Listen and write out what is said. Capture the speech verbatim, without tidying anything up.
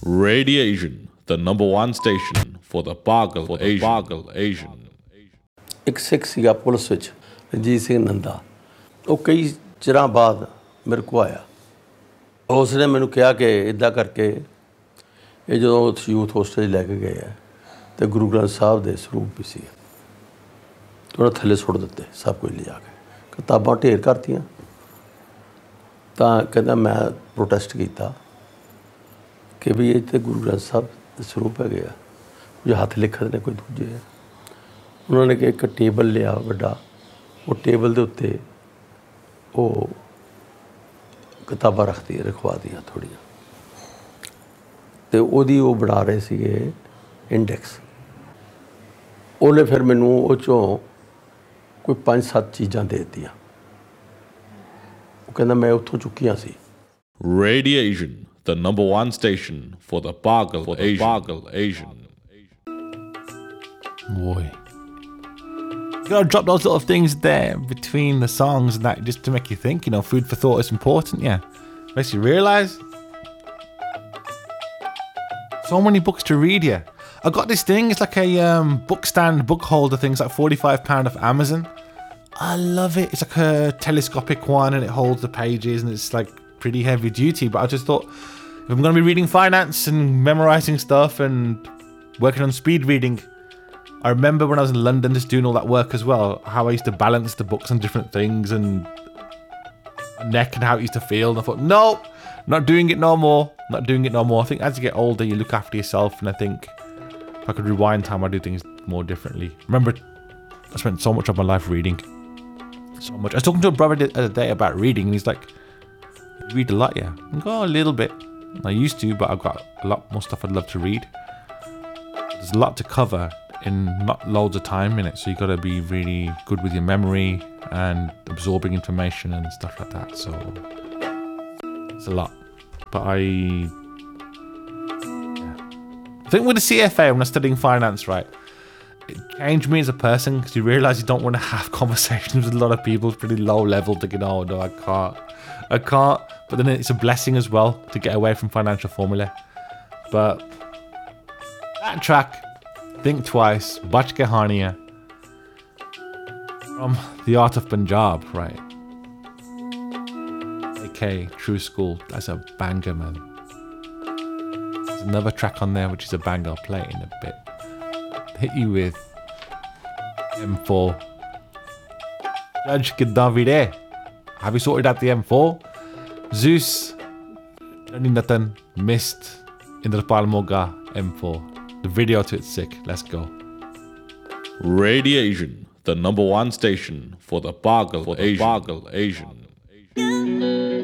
Radiation, the number one station for the Pagal for the Pagal Asian. ਇੱਕ ਸਿੱਖ ਸੀਗਾ police ਵਿੱਚ ਰਣਜੀਤ ਸਿੰਘ ਨੰਦਾ। ਉਹ ਕਈ ਚਿਰਾਂ ਬਾਅਦ ਮੇਰੇ ਕੋਲ ਆਇਆ। ਉਸ ਨੇ ਮੈਨੂੰ ਕਿਹਾ ਕਿ ਇੱਦਾਂ ਕਰਕੇ ਇਹ ਜਦੋਂ ਯੂਥ ਹੋਸਟਲ 'ਚ ਲੈ ਕੇ ਗਏ ਆ ਅਤੇ ਗੁਰੂ ਗ੍ਰੰਥ ਸਾਹਿਬ ਦੇ ਸਰੂਪ ਵੀ ਸੀ ਉਹਨਾਂ ਥੱਲੇ ਸੁੱਟ ਦਿੱਤੇ ਸਭ ਕੁਝ ਲਿਜਾ ਕੇ, ਕਿਤਾਬਾਂ ਢੇਰ ਕਰਤੀਆਂ। ਤਾਂ ਕਹਿੰਦਾ ਮੈਂ ਪ੍ਰੋਟੈਸਟ ਕੀਤਾ ਕਿ ਵੀ ਇਹ ਤਾਂ ਗੁਰੂ ਗ੍ਰੰਥ ਸਾਹਿਬ ਦੇ ਸਰੂਪ ਹੈਗੇ ਆ, ਜੋ ਹੱਥ ਲਿਖਤ ਨੇ ਕੋਈ ਦੂਜੇ ਆ। ਉਹਨਾਂ ਨੇ ਕਿ ਇੱਕ ਟੇਬਲ ਲਿਆ ਵੱਡਾ, ਉਹ ਟੇਬਲ ਦੇ ਉੱਤੇ ਉਹ ਕਿਤਾਬਾਂ ਰੱਖਦੀ ਰਖਵਾ ਦੀਆਂ ਥੋੜ੍ਹੀਆਂ, ਅਤੇ ਉਹਦੀ ਉਹ ਬਣਾ ਰਹੇ ਸੀਗੇ ਇੰਡੈਕਸ। ਉਹਨੇ ਫਿਰ ਮੈਨੂੰ ਉਹ 'ਚੋਂ ਕੋਈ ਪੰਜ ਸੱਤ ਚੀਜ਼ਾਂ ਦੇ ਦਿੱਤੀਆਂ। ਉਹ ਕਹਿੰਦਾ ਮੈਂ ਉੱਥੋਂ ਚੁੱਕੀਆਂ ਸੀ। Radiation, the number one station for the Pagal for the Pagal Asian. Boy. You gotta drop those little things there between the songs and that just to make you think, you know, food for thought is important, yeah. Makes you realise. So many books to read, yeah. I got this thing, it's like a um, book stand, book holder thing, it's like forty-five pounds off Amazon. I love it. It's like a telescopic one and it holds the pages and it's like pretty heavy duty, but I just thought, if I'm going to be reading finance and memorising stuff and working on speed reading, I remember when I was in London just doing all that work as well, how I used to balance the books on different things and neck and how it used to feel. And I thought, no, not doing it no more, not doing it no more. I think as you get older, you look after yourself, and I think if I could rewind time, I'd do things more differently. Remember, I spent so much of my life reading. So much. I was talking to a brother the other day about reading, and he's like, you read a lot, yeah? I go, a little bit. I used to, but I've got a lot more stuff I'd love to read. There's a lot to cover in not loads of time in it, so you got to be really good with your memory and absorbing information and stuff like that. So it's a lot. But I, yeah. I think with the C F A, when I was studying finance, right, it changed me as a person because you realise you don't want to have conversations with a lot of people. It's pretty low level, thinking, oh no, I can't, I can't. But then it's a blessing as well to get away from financial formula. But that track, Think Twice, Bach Kahaniya, from The Art of Punjab, right? A K, True School, that's a banger, man. There's another track on there which is a banger, I'll play it in a bit. Hit you with M four. Judge Kiddan Vire. Have you sorted out the M four? Zeus, Johnny Nathan, Mist, Indrapal Moga, M four. The video to it's sick. Let's go. Radiation, the number one station for the Pagal for the Pagal Asian.